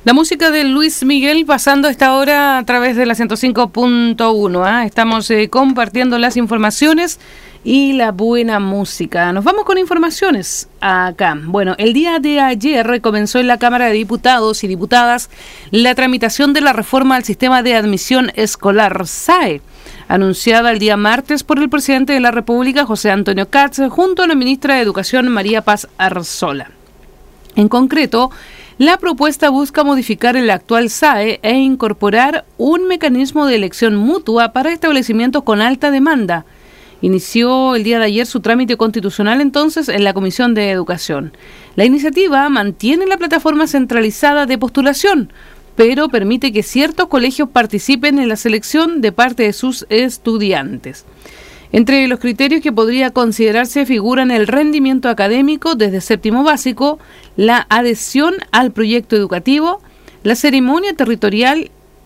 La música de Luis Miguel pasando a esta hora a través de la 105.1. Estamos compartiendo las informaciones y la buena música. Nos vamos con informaciones acá. Bueno, el día de ayer comenzó en la Cámara de Diputados y Diputadas la tramitación de la reforma al sistema de admisión escolar SAE, anunciada el día martes por el presidente de la República, José Antonio Kats, junto a la ministra de Educación, María Paz Arzola. En concreto, la propuesta busca modificar el actual SAE e incorporar un mecanismo de elección mutua para establecimientos con alta demanda. Inició el día de ayer su trámite constitucional entonces en la Comisión de Educación. La iniciativa mantiene la plataforma centralizada de postulación, pero permite que ciertos colegios participen en la selección de parte de sus estudiantes. Entre los criterios que podría considerarse figuran el rendimiento académico desde séptimo básico, la adhesión al proyecto educativo, la cercanía territorial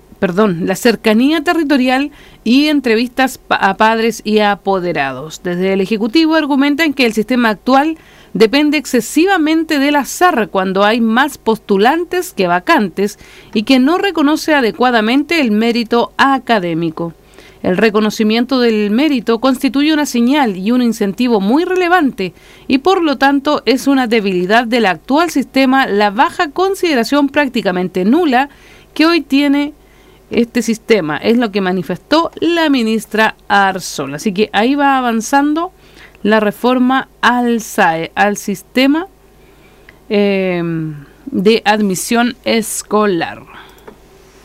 y entrevistas a padres y apoderados. Desde el Ejecutivo argumentan que el sistema actual depende excesivamente del azar cuando hay más postulantes que vacantes y que no reconoce adecuadamente el mérito académico. El reconocimiento del mérito constituye una señal y un incentivo muy relevante y por lo tanto es una debilidad del actual sistema la baja consideración prácticamente nula que hoy tiene este sistema. Es lo que manifestó la ministra Arzola. Así que ahí va avanzando la reforma al SAE, al sistema de admisión escolar.